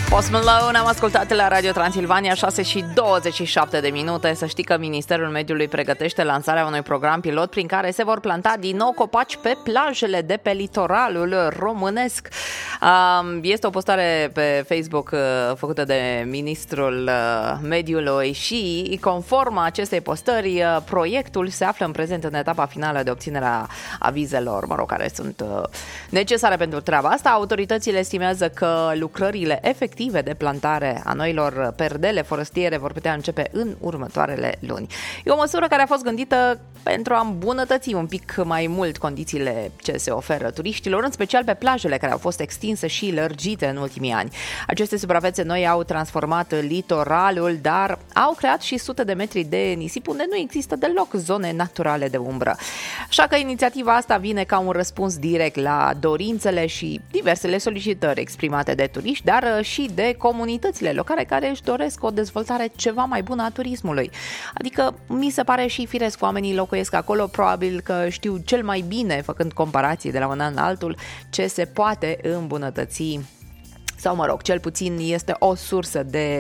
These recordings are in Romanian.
Post Malone am ascultat la Radio Transilvania, 6:27 de minute. Să știi că Ministerul Mediului pregătește lansarea unui program pilot prin care se vor planta din nou copaci pe plajele de pe litoralul românesc. Este o postare pe Facebook făcută de Ministrul Mediului și conform acestei postări, proiectul se află în prezent în etapa finală de obținerea avizelor, care sunt necesare pentru treaba asta. Autoritățile estimează că lucrările efective de plantare a noilor perdele forestiere vor putea începe în următoarele luni. E o măsură care a fost gândită pentru a îmbunătăți un pic mai mult condițiile ce se oferă turiștilor, în special pe plajele care au fost extinse și lărgite în ultimii ani. Aceste suprafețe noi au transformat litoralul, dar au creat și sute de metri de nisip unde nu există deloc zone naturale de umbră. Așa că inițiativa asta vine ca un răspuns direct la dorințele și diversele solicitări exprimate de turiști, dar și de comunitățile locale care își doresc o dezvoltare ceva mai bună a turismului. Adică mi se pare și firesc, oamenii locuiesc acolo, probabil că știu cel mai bine, făcând comparații de la un an la altul, ce se poate îmbunătăți. Sau, cel puțin este o sursă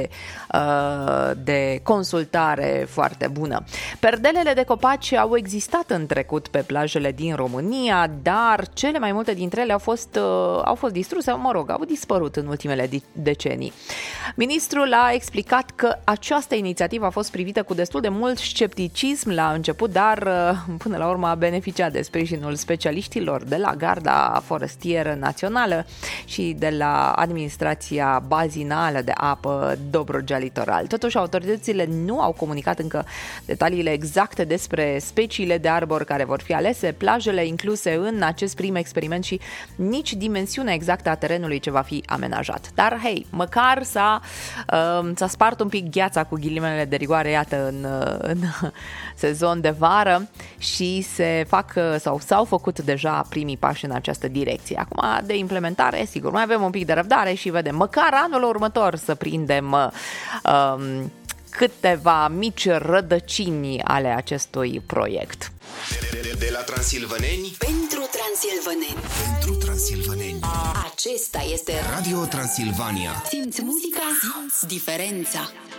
de consultare foarte bună. Perdelele de copaci au existat în trecut pe plajele din România, dar cele mai multe dintre ele au fost distruse, au dispărut în ultimele decenii. Ministrul a explicat că această inițiativă a fost privită cu destul de mult scepticism la început, dar până la urmă a beneficiat de sprijinul specialiștilor de la Garda Forestieră Națională și de la Administrația Bazinală de Apă Dobrogea Litoral. Totuși, autoritățile nu au comunicat încă detaliile exacte despre speciile de arbori care vor fi alese, plajele incluse în acest prim experiment și nici dimensiunea exactă a terenului ce va fi amenajat. Dar, hei, măcar s-a spart un pic gheața cu ghilimele de rigoare, iată, în sezon de vară și s-au făcut deja primii pași în această direcție. Acum, de implementare, sigur, mai avem un pic de răbdare și vedem, măcar anul următor să prindem câteva mici rădăcini ale acestui proiect. De la transilvăneni pentru transilvăneni. Pentru transilvăneni. Acesta este Radio Transilvania. Simți muzica, simți diferența.